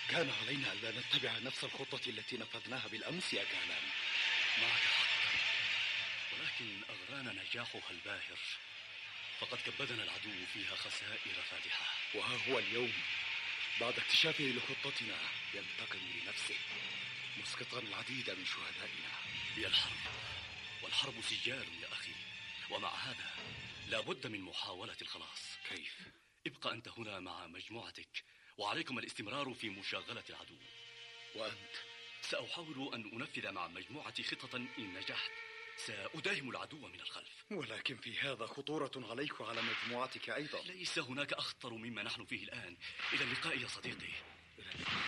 كان علينا ألا نتبع نفس الخطة التي نفذناها بالأمس يا كهلان. معك حق، ولكن أغرانا نجاحها الباهر، فقد كبدنا العدو فيها خسائر فادحة. وها هو اليوم بعد اكتشافه لخطتنا ينتقم لنفسه، مسقطا العديد من شهدائنا. هي الحرب، والحرب سجال يا أخي، ومع هذا لا بد من محاولة الخلاص. كيف؟ ابقى أنت هنا مع مجموعتك، وعليكم الاستمرار في مشاغلة العدو. وأنت؟ سأحاول أن أنفذ مع مجموعتي خطة إن نجحت سأداهم العدو من الخلف. ولكن في هذا خطورة عليك وعلى مجموعتك أيضا. ليس هناك أخطر مما نحن فيه الآن. إلى اللقاء يا صديقي. إلى اللقاء.